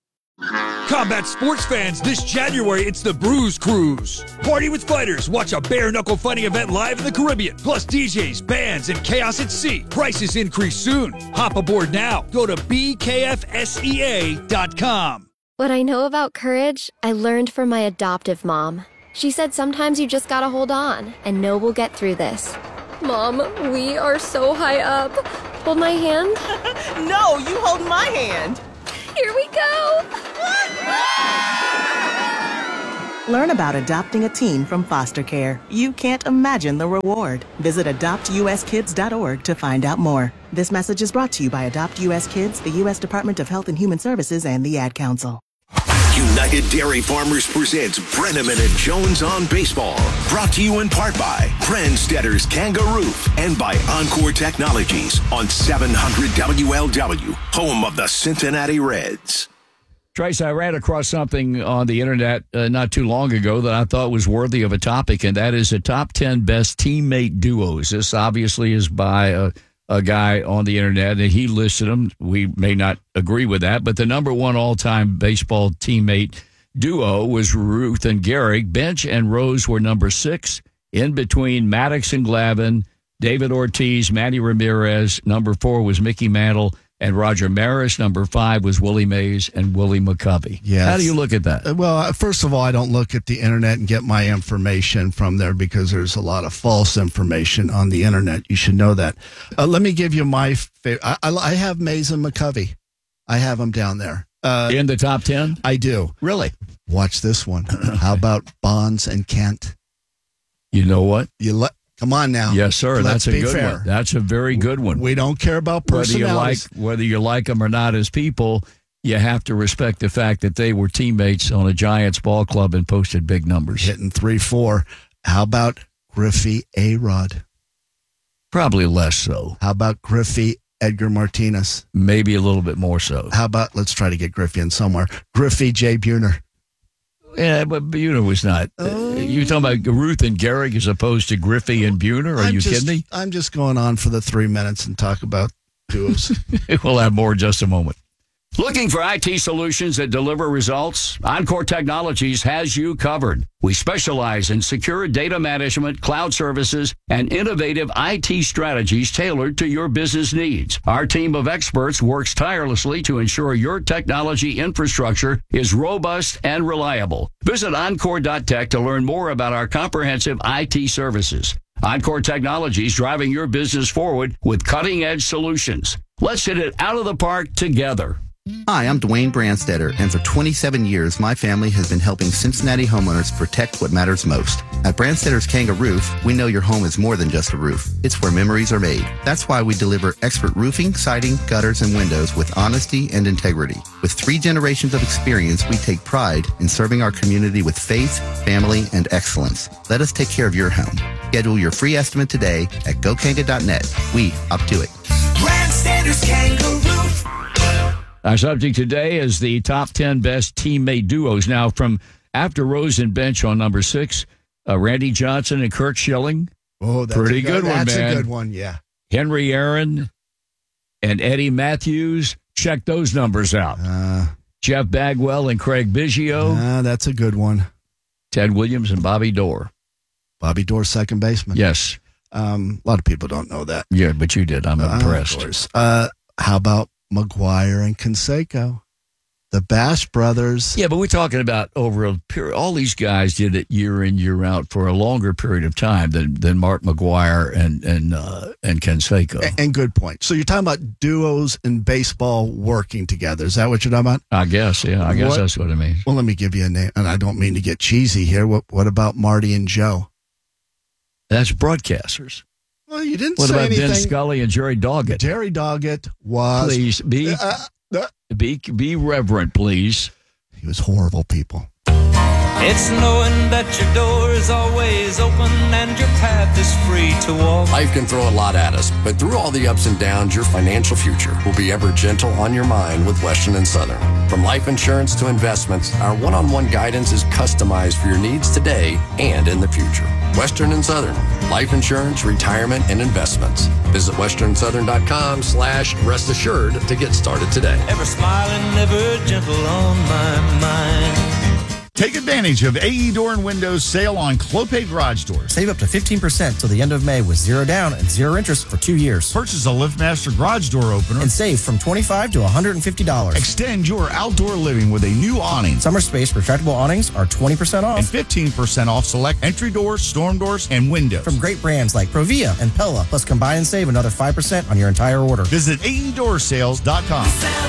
Combat sports fans, this January it's the Bruise Cruise. Party with fighters, watch a bare-knuckle fighting event live in the Caribbean. Plus D Js, bands, and chaos at sea. Prices increase soon. Hop aboard now. Go to b k f s e a dot com. What I know about courage, I learned from my adoptive mom. She said sometimes you just gotta hold on and know we'll get through this. Mom, we are so high up. Hold my hand. No, you hold my hand. Here we go. Learn about adopting a teen from foster care. You can't imagine the reward. Visit adopt u s kids dot org to find out more. This message is brought to you by Adopt U S Kids, the U S Department of Health and Human Services, and the Ad Council. United Dairy Farmers presents Brenneman and Jones on Baseball. Brought to you in part by Brandstetter's Kangaroo and by Encore Technologies on seven hundred W L W, home of the Cincinnati Reds. Trace, I ran across something on the internet uh, not too long ago that I thought was worthy of a topic, and that is the top ten best teammate duos. This obviously is by a, a guy on the internet, and he listed them. We may not agree with that, but the number one all-time baseball teammate duo was Ruth and Gehrig. Bench and Rose were number six. In between, Maddox and Glavine, David Ortiz, Manny Ramirez. Number four was Mickey Mantle and Roger Maris. Number five was Willie Mays and Willie McCovey. Yes. How do you look at that? Well, first of all, I don't look at the internet and get my information from there because there's a lot of false information on the internet. You should know that. Uh, let me give you my favorite. I, I, I have Mays and McCovey. I have them down there. Uh, In the top ten? I do. Really? Watch this one. How about Bonds and Kent? You know what? You let. Come on now. Yes, sir. Let's That's a be good fair. one. That's a very good one. We don't care about Whether you like personalities. whether you like them or not as people, you have to respect the fact that they were teammates on a Giants ball club and posted big numbers. Hitting three four. How about Griffey A-Rod? Probably less so. How about Griffey Edgar Martinez? Maybe a little bit more so. How about, let's try to get Griffey in somewhere, Griffey J. Buhner? Yeah, but Buhner was not. Uh, you talking about Ruth and Gehrig as opposed to Griffey and Buhner? Are I'm you just, kidding me? I'm just going on for the three minutes and talk about duos. We'll have more in just a moment. Looking for I T solutions that deliver results? Encore Technologies has you covered. We specialize in secure data management, cloud services, and innovative I T strategies tailored to your business needs. Our team of experts works tirelessly to ensure your technology infrastructure is robust and reliable. Visit encore dot tech to learn more about our comprehensive I T services. Encore Technologies driving your business forward with cutting-edge solutions. Let's hit it out of the park together. Hi, I'm Dwayne Brandstetter, and for twenty-seven years, my family has been helping Cincinnati homeowners protect what matters most. At Brandstetter's Kangaroo, we know your home is more than just a roof. It's where memories are made. That's why we deliver expert roofing, siding, gutters, and windows with honesty and integrity. With three generations of experience, we take pride in serving our community with faith, family, and excellence. Let us take care of your home. Schedule your free estimate today at go kanga dot net. We up to it. Brandstetter's Kangaroo. Our subject today is the top ten best teammate duos. Now, from after Rose and Bench on number six, uh, Randy Johnson and Curt Schilling. Oh, that's pretty a good, good one, that's man. a good one, yeah. Henry Aaron and Eddie Matthews. Check those numbers out. Uh, Jeff Bagwell and Craig Biggio. Uh, that's a good one. Ted Williams and Bobby Dorr. Bobby Dorr, second baseman. Yes. Um, a lot of people don't know that. Yeah, but you did. I'm Uh, impressed. Of course. Uh, how about McGuire and Canseco? The Bash brothers. Yeah, but we're talking about over a period. All these guys did it year in, year out for a longer period of time than, than Mark McGuire and and uh, and Canseco. And, and good point. So you're talking about duos in baseball working together. Is that what you're talking about? I guess, yeah. I guess What- that's what I mean. Well, let me give you a name, and I don't mean to get cheesy here. What What about Marty and Joe? That's broadcasters. Well, you didn't What say about anything. Ben Scully and Jerry Doggett? Jerry Doggett was. Please be Uh, uh, be be reverent, please. He was horrible, people. It's knowing that your door is always open and your path is free to walk. Life can throw a lot at us, but through all the ups and downs, your financial future will be ever gentle on your mind with Western and Southern. From life insurance to investments, our one-on-one guidance is customized for your needs today and in the future. Western and Southern, life insurance, retirement, and investments. Visit western southern dot com slash rest assured to get started today. Ever smiling, ever gentle on my mind. Take advantage of A E Door and Windows sale on Clopay garage doors. Save up to fifteen percent till the end of May with zero down and zero interest for two years. Purchase a LiftMaster garage door opener and save from twenty-five dollars to one hundred fifty dollars. Extend your outdoor living with a new awning. Summer Space retractable awnings are twenty percent off. And fifteen percent off select entry doors, storm doors, and windows. From great brands like Provia and Pella. Plus combine and save another five percent on your entire order. Visit A E door sales dot com.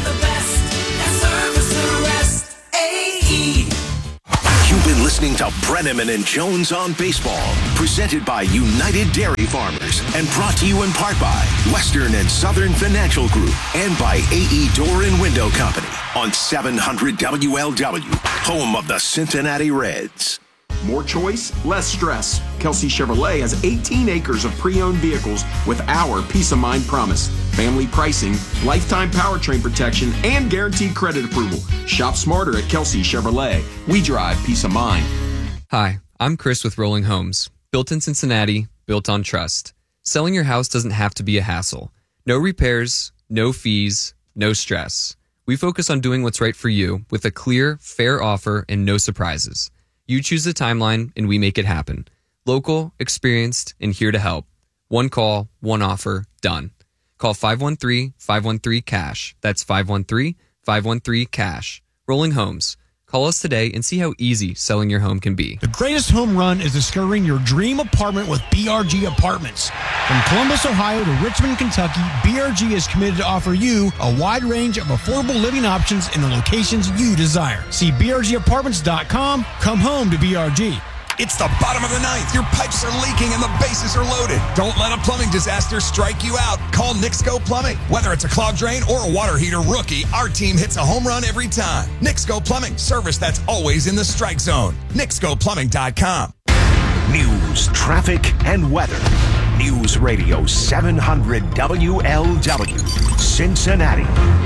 You've been listening to Brenneman and Jones on Baseball, presented by United Dairy Farmers and brought to you in part by Western and Southern Financial Group and by A E Door and Window Company on seven hundred W L W, home of the Cincinnati Reds. More choice, less stress. Kelsey Chevrolet has eighteen acres of pre-owned vehicles with our peace of mind promise. Family pricing, lifetime powertrain protection, and guaranteed credit approval. Shop smarter at Kelsey Chevrolet. We drive peace of mind. Hi, I'm Chris with Rolling Homes. Built in Cincinnati, built on trust. Selling your house doesn't have to be a hassle. No repairs, no fees, no stress. We focus on doing what's right for you with a clear, fair offer and no surprises. You choose the timeline, and we make it happen. Local, experienced, and here to help. One call, one offer, done. Call five one three, five one three, cash. That's five one three, five one three, cash. Rolling Homes. Call us today and see how easy selling your home can be. The greatest home run is discovering your dream apartment with B R G Apartments. From Columbus, Ohio to Richmond, Kentucky, B R G is committed to offer you a wide range of affordable living options in the locations you desire. See B R G apartments dot com. Come home to B R G. It's the bottom of the ninth. Your pipes are leaking and the bases are loaded. Don't let a plumbing disaster strike you out. Call Nixco Plumbing. Whether it's a clogged drain or a water heater rookie, our team hits a home run every time. Nixco Plumbing. Service that's always in the strike zone. Nixco Plumbing dot com. News, traffic, and weather. News Radio seven hundred W L W, Cincinnati.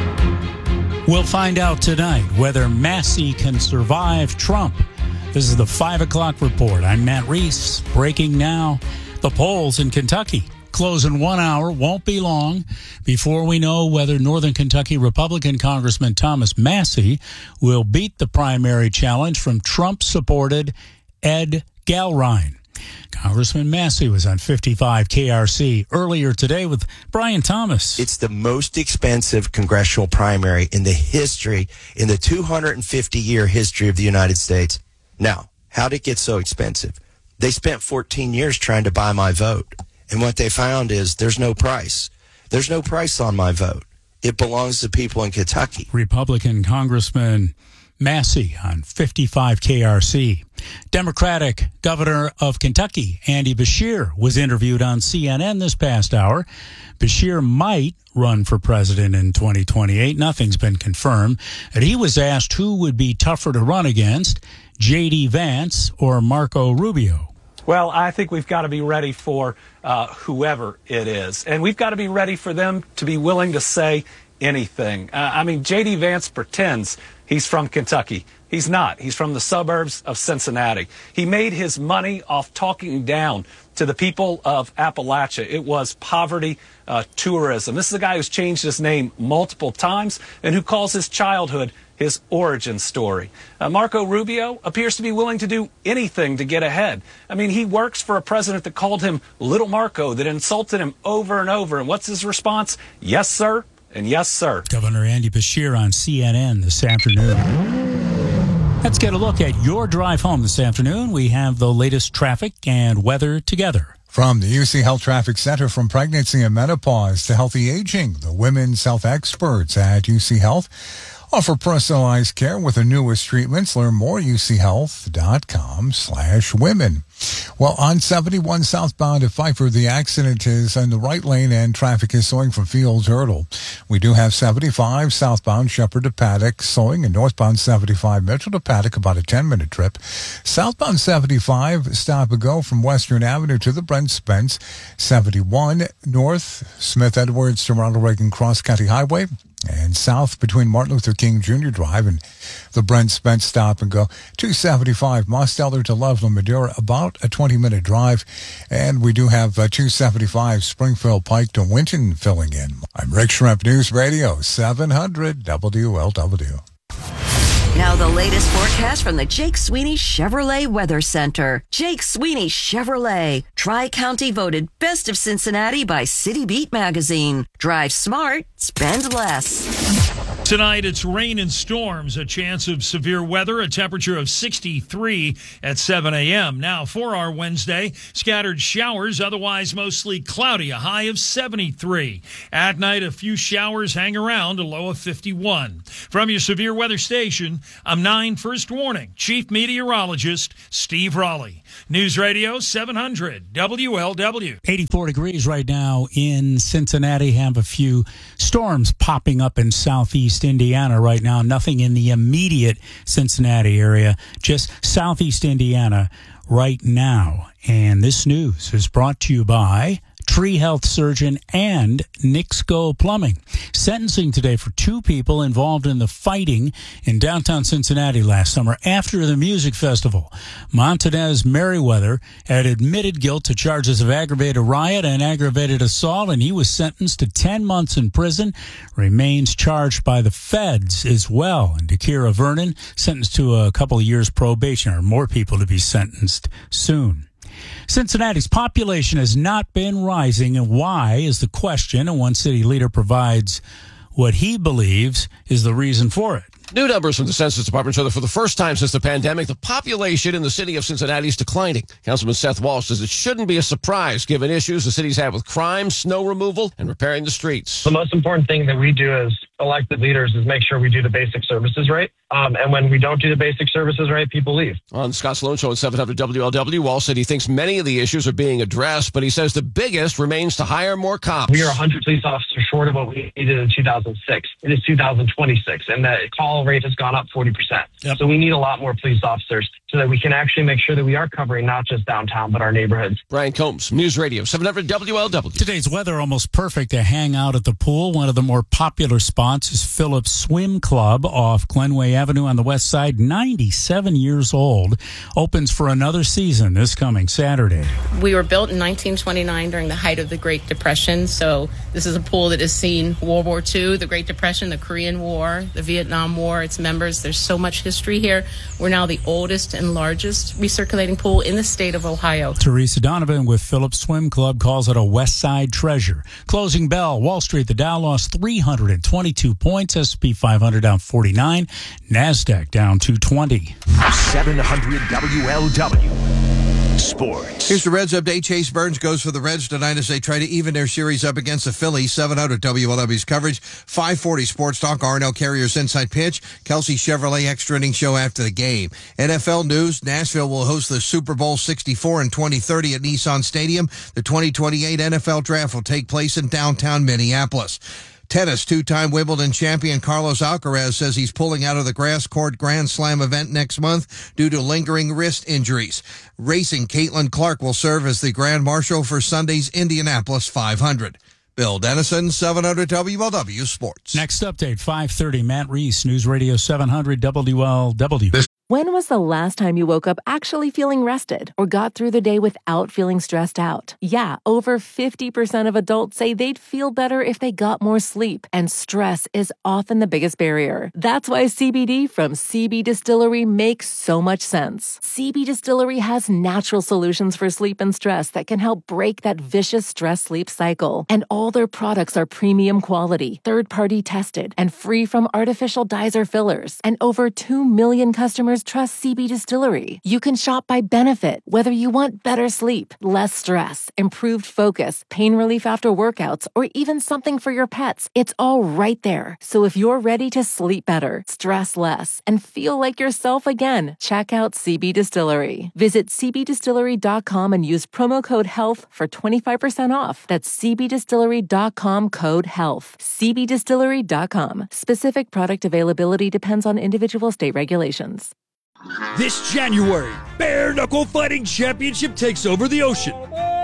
We'll find out tonight whether Massey can survive Trump. This is the five o'clock report. I'm Matt Reese. Breaking now, the polls in Kentucky close in one hour. Won't be long before we know whether Northern Kentucky Republican Congressman Thomas Massey will beat the primary challenge from Trump-supported Ed Galrine. Congressman Massey was on fifty-five K R C earlier today with Brian Thomas. It's the most expensive congressional primary in the history, in the two hundred fifty year history of the United States. Now, how did it get so expensive? They spent fourteen years trying to buy my vote. And what they found is there's no price. There's no price on my vote. It belongs to people in Kentucky. Republican Congressman Massey on fifty-five K R C. Democratic Governor of Kentucky, Andy Beshear, was interviewed on C N N this past hour. Beshear might run for president in twenty twenty-eight. Nothing's been confirmed. And he was asked who would be tougher to run against, J D. Vance or Marco Rubio. Well, I think we've got to be ready for uh, whoever it is. And we've got to be ready for them to be willing to say anything. Uh, I mean, J D. Vance pretends he's from Kentucky. He's not. He's from the suburbs of Cincinnati. He made his money off talking down to the people of Appalachia. It was poverty uh, tourism. This is a guy who's changed his name multiple times and who calls his childhood his origin story. Uh, Marco Rubio appears to be willing to do anything to get ahead. I mean, he works for a president that called him Little Marco, that insulted him over and over. And what's his response? Yes, sir. And yes, sir. Governor Andy Beshear on C N N this afternoon. Let's get a look at your drive home this afternoon. We have the latest traffic and weather together. From the U C Health Traffic Center, from pregnancy and menopause to healthy aging, the women's health experts at U C Health offer personalized care with the newest treatments. Learn more at U C health dot com slash women. Well, on seventy-one southbound at Pfeiffer, the accident is in the right lane and traffic is slowing from Fields Hurdle. We do have seventy-five southbound Shepherd to Paddock slowing, and northbound seventy-five Mitchell to Paddock about a ten-minute trip. Southbound seventy-five stop and go from Western Avenue to the Brent Spence. seventy-one north Smith Edwards to Ronald Reagan Cross County Highway, and south between Martin Luther King Junior Drive and the Brent Spence stop and go. two seventy-five Mosteller to Loveland Madera, about a twenty-minute drive. And we do have uh, two seventy-five Springfield Pike to Winton filling in. I'm Rick Schremp, News Radio seven hundred W L W. Now the latest forecast from the Jake Sweeney Chevrolet Weather Center. Jake Sweeney Chevrolet, Tri-County voted Best of Cincinnati by City Beat magazine. Drive smart, spend less. Tonight, it's rain and storms, a chance of severe weather, a temperature of sixty-three at seven a.m. Now, for our Wednesday, scattered showers, otherwise mostly cloudy, a high of seventy-three. At night, a few showers hang around, a low of fifty-one. From your severe weather station, I'm nine First Warning Chief Meteorologist Steve Raleigh. News Radio seven hundred W L W. eighty-four degrees right now in Cincinnati. Have a few storms popping up in southeast Indiana right now. Nothing in the immediate Cincinnati area, just southeast Indiana right now. And this news is brought to you by Tree Health Surgeon and Nixco Plumbing. Sentencing today for two people involved in the fighting in downtown Cincinnati last summer after the music festival. Montanez Merriweather had admitted guilt to charges of aggravated riot and aggravated assault, and he was sentenced to ten months in prison. Remains charged by the feds as well. And Dakira Vernon sentenced to a couple of years probation, or more people to be sentenced soon. Cincinnati's population has not been rising, and why is the question, and one city leader provides what he believes is the reason for it. New numbers from the Census Department show that for the first time since the pandemic, the population in the city of Cincinnati is declining. Councilman Seth Walsh says it shouldn't be a surprise given issues the city's had with crime, snow removal, and repairing the streets. The most important thing that we do as elected leaders is make sure we do the basic services right. Um, and when we don't do the basic services right, people leave. On Scott Sloan Show at seven hundred W L W, Walsh said he thinks many of the issues are being addressed, but he says the biggest remains to hire more cops. We are one hundred police officers short of what we needed in two thousand six. It is two thousand twenty-six, and the call rate has gone up forty percent. Yep. So we need a lot more police officers so that we can actually make sure that we are covering not just downtown, but our neighborhoods. Brian Combs, News Radio, seven hundred W L W. Today's weather almost perfect to hang out at the pool. One of the more popular spots is Phillips Swim Club off Glenway Avenue on the west side. ninety-seven years old. Opens for another season this coming Saturday. We were built in nineteen twenty-nine during the height of the Great Depression. So this is a pool that has seen World War Two, the Great Depression, the Korean War, the Vietnam War, its members. There's so much history here. We're now the oldest and largest recirculating pool in the state of Ohio. Teresa Donovan with Phillips Swim Club calls it a West Side treasure. Closing bell, Wall Street, the Dow lost three hundred twenty-two points, S and P five hundred down forty-nine, NASDAQ down two twenty. seven hundred W L W. Sports. Here's the Reds update. Chase Burns goes for the Reds tonight as they try to even their series up against the Phillies. seven hundred W L W's coverage. five forty Sports Talk. R and L Carriers Inside Pitch. Kelsey Chevrolet extra inning show after the game. N F L news. Nashville will host the Super Bowl sixty-four in twenty thirty at Nissan Stadium. The twenty twenty-eight N F L Draft will take place in downtown Minneapolis. Tennis, two-time Wimbledon champion Carlos Alcaraz says he's pulling out of the grass court Grand Slam event next month due to lingering wrist injuries. Racing, Caitlin Clark will serve as the Grand Marshal for Sunday's Indianapolis five hundred. Bill Dennison, seven hundred W L W Sports. Next update, five thirty, Matt Reese, News Radio seven hundred W L W. When was the last time you woke up actually feeling rested or got through the day without feeling stressed out? Yeah, over fifty percent of adults say they'd feel better if they got more sleep, and stress is often the biggest barrier. That's why C B D from C B Distillery makes so much sense. C B Distillery has natural solutions for sleep and stress that can help break that vicious stress-sleep cycle. And all their products are premium quality, third-party tested, and free from artificial dyes or fillers. And over two million customers trust C B Distillery. You can shop by benefit, whether you want better sleep, less stress, improved focus, pain relief after workouts, or even something for your pets. It's all right there. So if you're ready to sleep better, stress less, and feel like yourself again, check out C B Distillery. Visit c b distillery dot com and use promo code HEALTH for twenty-five percent off. That's c b distillery dot com code HEALTH. c b distillery dot com. Specific product availability depends on individual state regulations. This January, Bare Knuckle Fighting Championship takes over the ocean.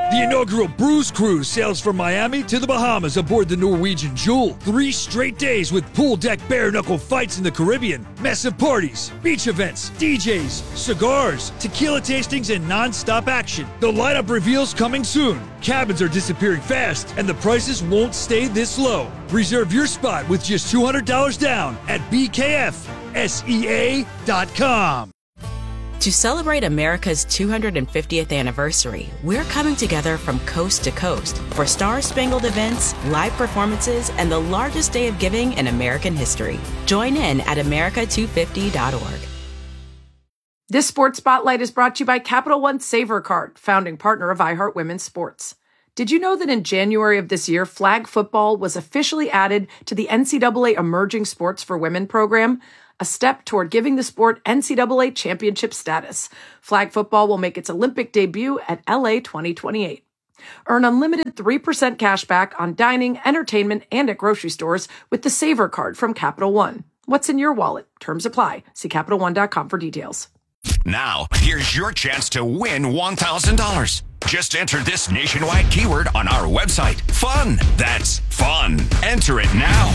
The inaugural Bruise Cruise sails from Miami to the Bahamas aboard the Norwegian Jewel. Three straight days with pool deck bare-knuckle fights in the Caribbean, massive parties, beach events, D Js, cigars, tequila tastings, and non-stop action. The lineup reveals coming soon. Cabins are disappearing fast, and the prices won't stay this low. Reserve your spot with just two hundred dollars down at b k f s e a dot com. To celebrate America's two hundred fiftieth anniversary, we're coming together from coast to coast for star-spangled events, live performances, and the largest day of giving in American history. Join in at america two fifty dot org. This Sports Spotlight is brought to you by Capital One Savor Card, founding partner of iHeart Women's Sports. Did you know that in January of this year, flag football was officially added to the N C double A Emerging Sports for Women program? A step toward giving the sport N C double A championship status. Flag football will make its Olympic debut at L A twenty twenty-eight. Earn unlimited three percent cash back on dining, entertainment, and at grocery stores with the Savor Card from Capital One. What's in your wallet? Terms apply. See Capital One dot com for details. Now, here's your chance to win one thousand dollars. Just enter this nationwide keyword on our website. Fun. That's fun. Enter it now.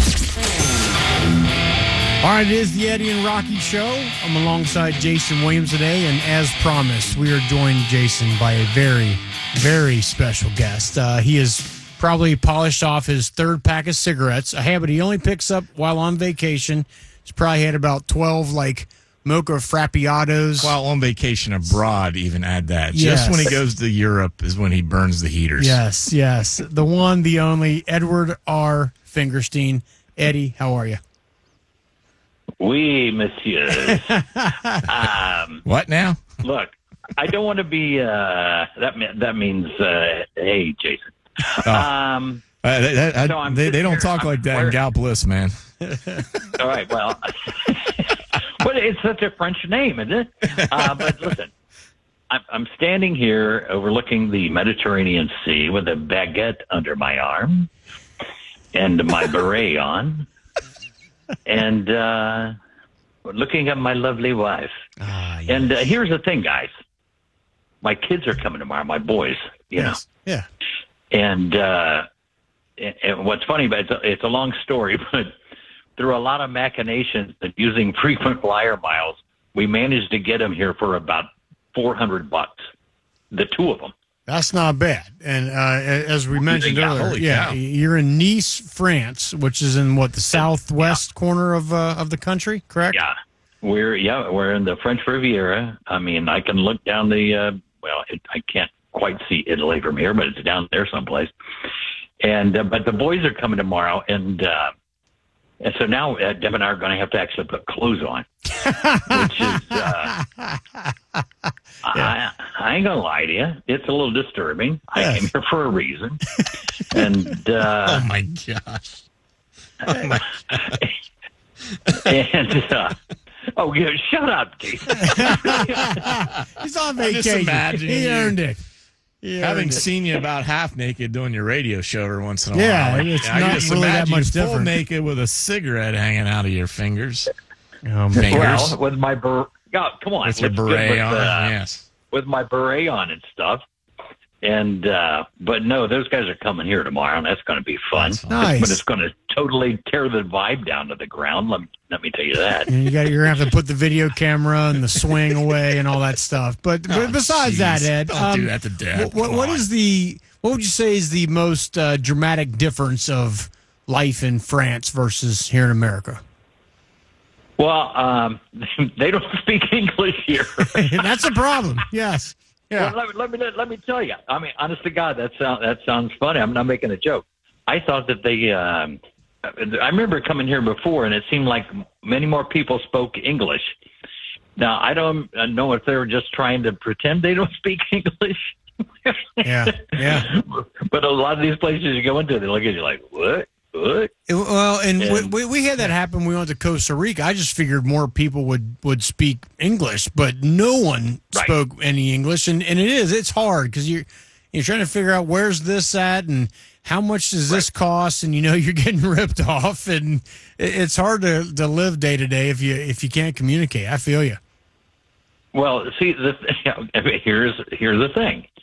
All right, it is the Eddie and Rocky Show. I'm alongside Jason Williams today, and as promised, we are joined, Jason, by a very, very special guest. Uh, he has probably polished off his third pack of cigarettes, a habit he only picks up while on vacation. He's probably had about twelve, like, mocha frappiatos. While on vacation abroad, even add that. Yes. Just when he goes to Europe is when he burns the heaters. Yes, yes. The one, the only, Edward R. Fingerstein. Eddie, how are you? Oui, monsieur. um, what now? Look, I don't want to be. Uh, that me- that means, uh, hey, Jason. Oh. Um, uh, they, they, so I'm they, they don't here, talk I'm, like that where, in Gallipolis, man. All right, well, but it's such a French name, isn't it? Uh, but listen, I'm, I'm standing here overlooking the Mediterranean Sea with a baguette under my arm and my beret on. And uh, looking at my lovely wife. Ah, yes. And uh, here's the thing, guys. My kids are coming tomorrow, my boys, you yes. know. Yeah. And, uh, and, and what's funny, but it's a, it's a long story, but through a lot of machinations and using frequent flyer miles, we managed to get them here for about four hundred bucks, the two of them. That's not bad. And uh, as we mentioned yeah, earlier, holy yeah, cow. you're in Nice, France, which is in what the southwest yeah. corner of uh, of the country, correct? Yeah, we're yeah we're in the French Riviera. I mean, I can look down the uh, well, it, I can't quite see Italy from here, but it's down there someplace. And uh, but the boys are coming tomorrow, and uh, and so now uh, Deb and I are going to have to actually put clothes on, which is. Uh, Yeah. I, I ain't gonna lie to you. It's a little disturbing. I Yes. came here for a reason, and uh, Oh, my gosh. Oh, my and uh, oh, yeah, shut up, Jason. He's on I'm just vacation. imagining He you earned it. He Having earned it. seen you about half naked doing your radio show every once in a Yeah, while. it's I not just really that imagine much you full different. naked with a cigarette hanging out of your fingers. Um, Fingers. Well, with my beret. Oh, come on. With your let's get beret with, on, uh, yes. With my beret on and stuff. And uh, but no, those guys are coming here tomorrow, and that's going to be fun. Nice. But it's going to totally tear the vibe down to the ground. Let me, let me tell you that. And you got you're gonna have to put the video camera and the swing away and all that stuff. But, but Oh, besides geez. that, Ed, Don't do that to Dad. What, what, Come what on. is the what would you say is the most uh, dramatic difference of life in France versus here in America? Well, um, they don't speak English here. That's a problem. Yes. Yeah. Well, let, me, let me let me tell you. I mean, honest to God, that sound that sounds funny. I'm not making a joke. I thought that they. Um, I remember coming here before, and it seemed like many more people spoke English. Now, I don't know if they were just trying to pretend they don't speak English. Yeah. Yeah. But a lot of these places you go into, they look at you like, what? What? It- well, and, And- we, we had that happen when we went to Costa Rica. I just figured more people would, would speak English, but no one Right. spoke any English. And, and it is, it's hard because you're, you're trying to figure out where's this at and how much does this cost? And, you know, you're getting ripped off. And it, it's hard to, to live day to day if you if you can't communicate. I feel you. Well, see, the, here's here's the thing.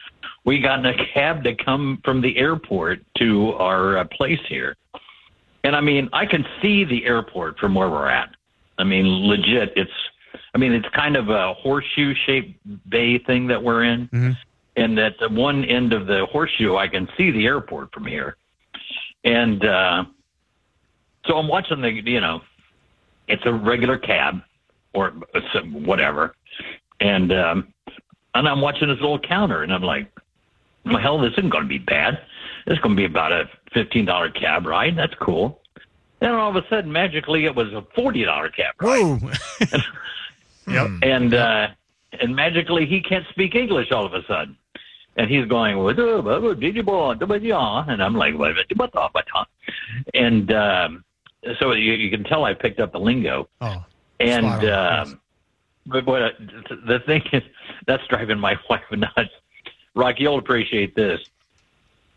we got in a cab to come from the airport to our uh, place here. And I mean, I can see the airport from where we're at. I mean, legit, it's, I mean, it's kind of a horseshoe shaped bay thing that we're in. Mm-hmm. And at the one end of the horseshoe, I can see the airport from here. And uh, so I'm watching the, you know, it's a regular cab or whatever. And, um, and I'm watching this little counter, and I'm like, well, hell, this isn't going to be bad. This is going to be about a fifteen dollars cab ride. That's cool. Then all of a sudden, magically, it was a forty dollars cab ride. Whoa. Yep. And, uh, and magically, he can't speak English all of a sudden. And he's going, and I'm like, and um, so you, you can tell I picked up the lingo. Oh, and on, um, but what the thing is, that's driving my wife nuts. Rock, you'll appreciate this.